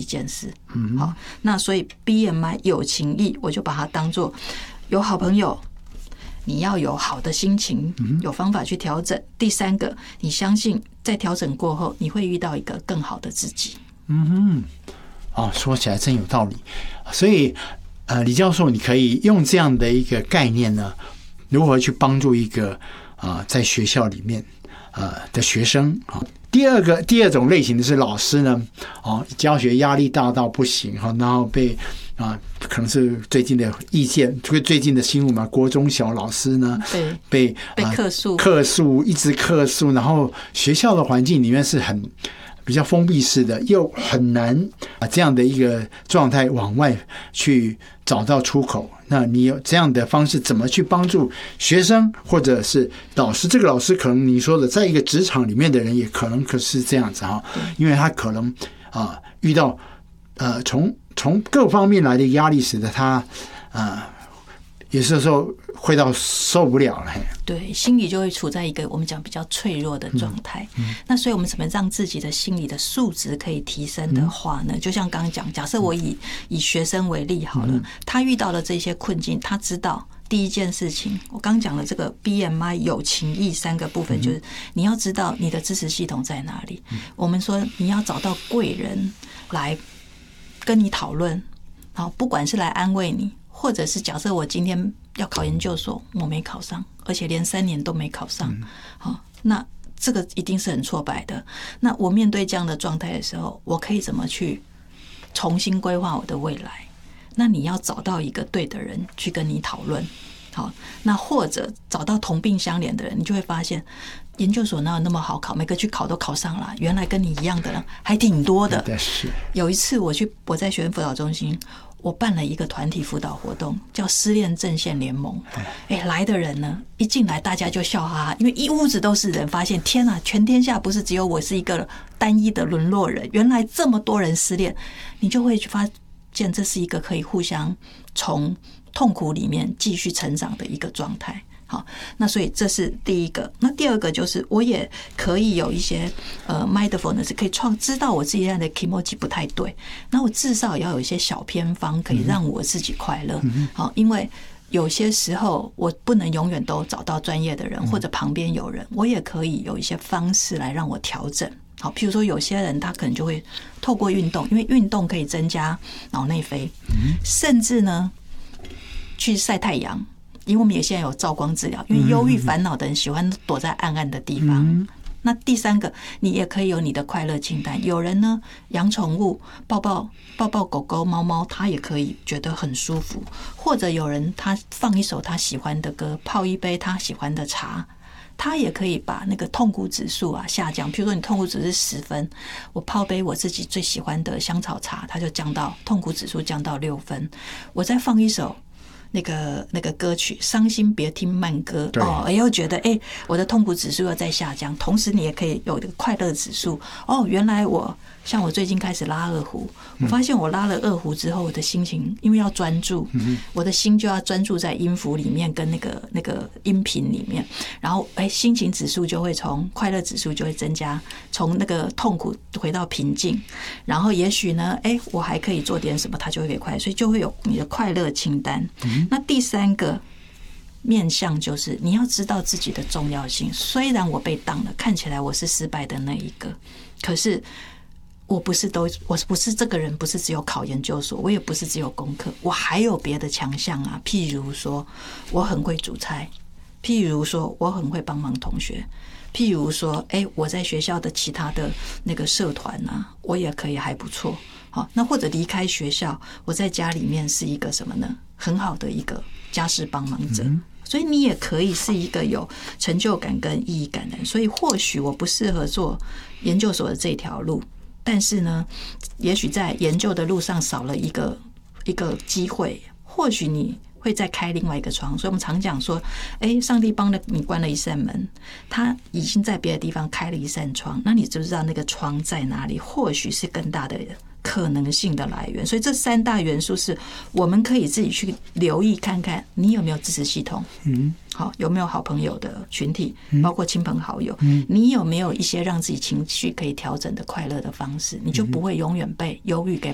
件事。好，那所以 BMI 有情义，我就把它当作有好朋友，你要有好的心情，有方法去调整。第三个，你相信在调整过后，你会遇到一个更好的自己。 说起来真有道理。所以李教授，你可以用这样的一个概念呢，如何去帮助一个在学校里面的学生啊？第二种类型的是老师呢，教学压力大到不行，然后被可能是最近的意见，最近的新闻嘛，国中小老师呢被客诉，一直客诉，然后学校的环境里面是比较封闭式的，又很难这样的一个状态往外去找到出口。那你有这样的方式，怎么去帮助学生或者是老师？这个老师可能你说的，在一个职场里面的人也可能是这样子因为他可能遇到从各方面来的压力，使得他有时候会到受不了了。 对，心理就会处在一个我们讲比较脆弱的状态。那所以我们怎么让自己的心理的素质可以提升的话呢？就像刚刚讲，假设我以学生为例好了，他遇到了这些困境，他知道第一件事情，我刚讲的这个 BMI 有情义3个部分，就是你要知道你的支持系统在哪里。我们说你要找到贵人来跟你讨论，好，不管是来安慰你，或者是假设我今天要考研究所，我没考上，而且连3年都没考上，那这个一定是很挫败的。那我面对这样的状态的时候，我可以怎么去重新规划我的未来？那你要找到一个对的人去跟你讨论，好，那或者找到同病相怜的人，你就会发现研究所哪有那么好考，每个去考都考上了，原来跟你一样的人还挺多的。有一次我在学生辅导中心，我办了一个团体辅导活动，叫失恋阵线联盟。来的人呢，一进来大家就笑哈哈，因为一屋子都是人，发现天啊，全天下不是只有我是一个单一的沦落人，原来这么多人失恋，你就会发现这是一个可以互相从痛苦里面继续成长的一个状态。好，那所以这是第一个。那第二个就是我也可以有一些mindfulness， 可以知道我自己现在的 kimoji 不太对，那我至少要有一些小偏方可以让我自己快乐。好，因为有些时候我不能永远都找到专业的人或者旁边有人，我也可以有一些方式来让我调整。好，譬如说有些人他可能就会透过运动，因为运动可以增加脑内啡，甚至呢去晒太阳，因为我们也现在有照光治疗，因为忧郁烦恼的人喜欢躲在暗暗的地方。那第三个，你也可以有你的快乐清单。有人呢养宠物，抱抱狗狗猫猫，他也可以觉得很舒服。或者有人他放一首他喜欢的歌，泡一杯他喜欢的茶，他也可以把那个痛苦指数下降。譬如说你痛苦指是10分，我泡杯我自己最喜欢的香草茶，它就痛苦指数降到6分。我再放一首那个歌曲，伤心别听慢歌又觉得我的痛苦指数又在下降，同时你也可以有这个快乐指数。原来像我最近开始拉二胡，我发现我拉了二胡之后，我的心情因为要专注，我的心就要专注在音符里面跟那个音频里面，然后心情指数就会从快乐指数就会增加，从那个痛苦回到平静，然后也许呢我还可以做点什么，它就会快乐，所以就会有你的快乐清单。那第三个面向就是你要知道自己的重要性。虽然我被当了，看起来我是失败的那一个，可是我不是这个人，不是只有考研究所，我也不是只有功课，我还有别的强项啊。譬如说我很会煮菜，譬如说我很会帮忙同学，譬如说我在学校的其他的那个社团我也可以还不错。好，那或者离开学校，我在家里面是一个什么呢？很好的一个家事帮忙者。所以你也可以是一个有成就感跟意义感的人。所以或许我不适合做研究所的这条路，但是呢，也许在研究的路上少了一个机会，或许你会再开另外一个窗。所以我们常讲说，上帝帮了你关了一扇门，他已经在别的地方开了一扇窗，那你知不知道那个窗在哪里？或许是更大的可能性的来源。所以这3大元素是我们可以自己去留意看看，你有没有支持系统，好，有没有好朋友的群体，包括亲朋好友，你有没有一些让自己情绪可以调整的快乐的方式，你就不会永远被忧郁给